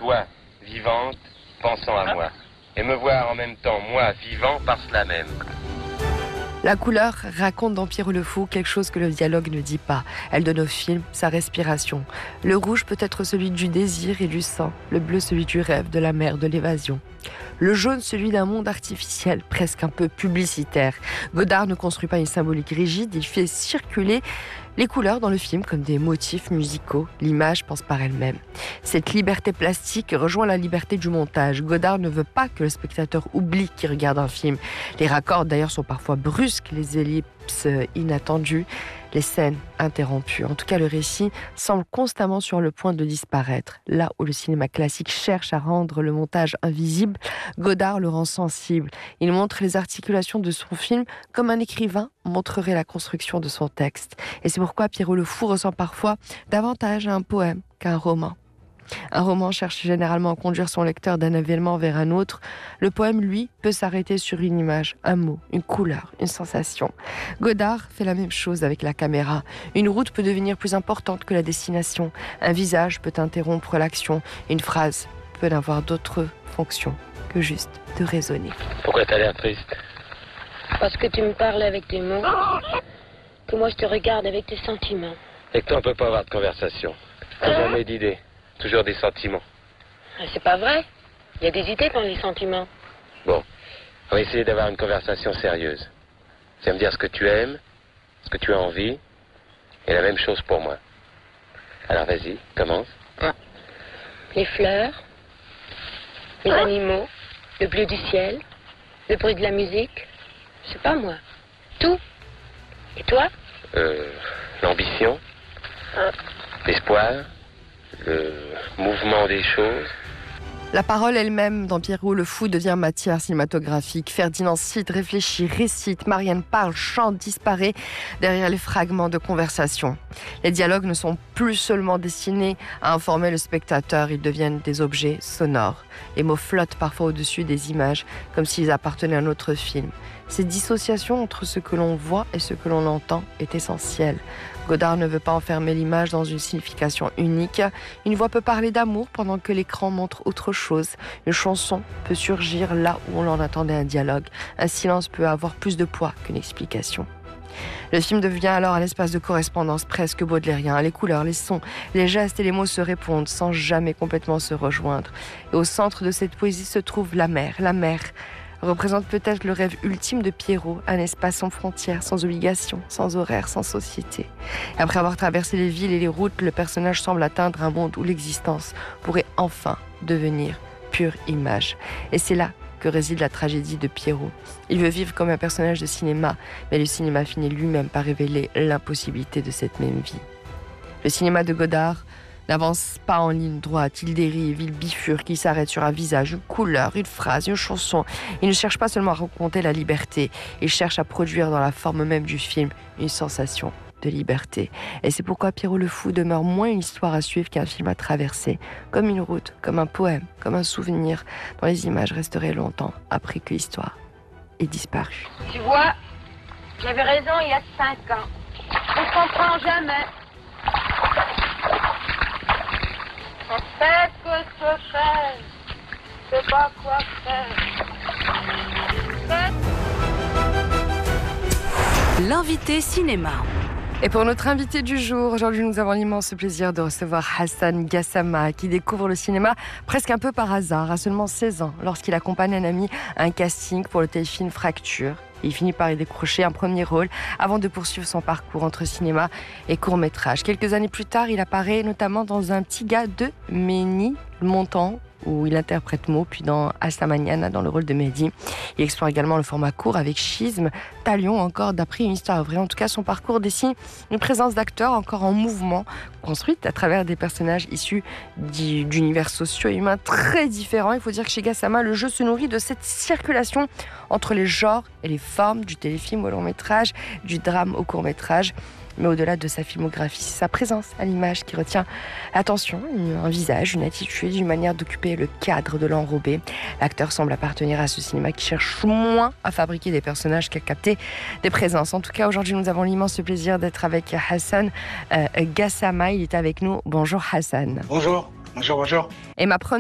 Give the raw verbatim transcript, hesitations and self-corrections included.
toi, vivante, pensant à moi. Et me voir en même temps, moi, vivant, par cela même. La couleur raconte dans Pierrot le Fou quelque chose que le dialogue ne dit pas. Elle donne au film sa respiration. Le rouge peut être celui du désir et du sang. Le bleu celui du rêve, de la mer, de l'évasion. Le jaune celui d'un monde artificiel, presque un peu publicitaire. Godard ne construit pas une symbolique rigide, il fait circuler les couleurs dans le film comme des motifs musicaux. L'image pense par elle-même. Cette liberté plastique rejoint la liberté du montage. Godard ne veut pas que le spectateur oublie qu'il regarde un film. Les raccords d'ailleurs sont parfois brusques, les ellipses inattendues, les scènes interrompues. En tout cas, le récit semble constamment sur le point de disparaître. Là où le cinéma classique cherche à rendre le montage invisible, Godard le rend sensible. Il montre les articulations de son film comme un écrivain montrerait la construction de son texte. Et c'est pourquoi Pierrot le Fou ressemble parfois davantage à un poème qu'à un roman. Un roman cherche généralement à conduire son lecteur d'un événement vers un autre. Le poème, lui, peut s'arrêter sur une image, un mot, une couleur, une sensation. Godard fait la même chose avec la caméra. Une route peut devenir plus importante que la destination. Un visage peut interrompre l'action. Une phrase peut n'avoir d'autre fonction que juste de résonner. Pourquoi t'as l'air triste? Parce que tu me parles avec tes mots, que moi je te regarde avec tes sentiments. Et que toi, on peut pas avoir de conversation. T'as jamais d'idées. Toujours des sentiments. C'est pas vrai. Il y a des idées dans les sentiments. Bon, on va essayer d'avoir une conversation sérieuse. Tu vas me dire ce que tu aimes, ce que tu as envie, et la même chose pour moi. Alors vas-y, commence. Les fleurs, les animaux, le bleu du ciel, le bruit de la musique. Je sais pas moi. Tout. Et toi? Euh, l'ambition, l'espoir, le mouvement des choses. La parole elle-même dans Pierrot le Fou devient matière cinématographique. Ferdinand cite, réfléchit, récite, Marianne parle, chante, disparaît derrière les fragments de conversation. Les dialogues ne sont plus seulement destinés à informer le spectateur, ils deviennent des objets sonores. Les mots flottent parfois au-dessus des images, comme s'ils appartenaient à un autre film. Cette dissociation entre ce que l'on voit et ce que l'on entend est essentielle. Godard ne veut pas enfermer l'image dans une signification unique. Une voix peut parler d'amour pendant que l'écran montre autre chose. Une chanson peut surgir là où on en attendait un dialogue. Un silence peut avoir plus de poids qu'une explication. Le film devient alors un espace de correspondance presque baudelairien. Les couleurs, les sons, les gestes et les mots se répondent sans jamais complètement se rejoindre. Et au centre de cette poésie se trouve la mer. La mer représente peut-être le rêve ultime de Pierrot, un espace sans frontières, sans obligations, sans horaires, sans société. Après avoir traversé les villes et les routes, le personnage semble atteindre un monde où l'existence pourrait enfin devenir pure image. Et c'est là que réside la tragédie de Pierrot. Il veut vivre comme un personnage de cinéma, mais le cinéma finit lui-même par révéler l'impossibilité de cette même vie. Le cinéma de Godard n'avance pas en ligne droite, il dérive, il bifurque, il s'arrête sur un visage, une couleur, une phrase, une chanson. Il ne cherche pas seulement à raconter la liberté, il cherche à produire dans la forme même du film une sensation de liberté. Et c'est pourquoi Pierrot le Fou demeure moins une histoire à suivre qu'un film à traverser, comme une route, comme un poème, comme un souvenir dont les images resteraient longtemps après que l'histoire ait disparu. Tu vois, j'avais raison il y a cinq ans. On se comprend jamais. On sait ce que je fais, je sais pas quoi faire. L'invité cinéma. Et pour notre invité du jour, aujourd'hui nous avons l'immense plaisir de recevoir Hassan Gassama qui découvre le cinéma presque un peu par hasard à seulement seize ans lorsqu'il accompagne un ami à un casting pour le téléfilm Fracture. Il finit par y décrocher un premier rôle avant de poursuivre son parcours entre cinéma et court-métrage. Quelques années plus tard, il apparaît notamment dans Un petit gars de Ménilmontant où il interprète Mo, puis dans Hasta Mañana dans le rôle de Mehdi. Il explore également le format court avec Schisme, Talion encore d'après une histoire vraie. En tout cas, son parcours dessine une présence d'acteur encore en mouvement, construite à travers des personnages issus d'univers sociaux et humains très différents. Il faut dire que chez Gassama, le jeu se nourrit de cette circulation entre les genres et les formes, du téléfilm au long-métrage, du drame au court-métrage. Mais au-delà de sa filmographie, c'est sa présence à l'image qui retient l'attention, un visage, une attitude, une manière d'occuper le cadre de l'enrobé. L'acteur semble appartenir à ce cinéma qui cherche moins à fabriquer des personnages qu'à capter des présences. En tout cas, aujourd'hui, nous avons l'immense plaisir d'être avec Hassan euh, Gassama. Il est avec nous. Bonjour Hassan. Bonjour, bonjour, bonjour. Et ma première